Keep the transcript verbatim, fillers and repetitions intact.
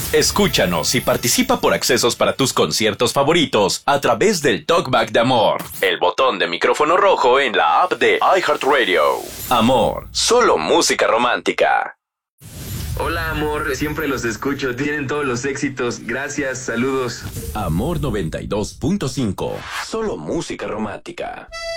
Escúchanos y participa por accesos para tus conciertos favoritos a través del Talkback de Amor, el botón de micrófono rojo en la app de iHeartRadio. Amor, solo música romántica. Hola, amor, siempre los escucho, tienen todos los éxitos, gracias, saludos. Amor noventa y dos punto cinco, solo música romántica.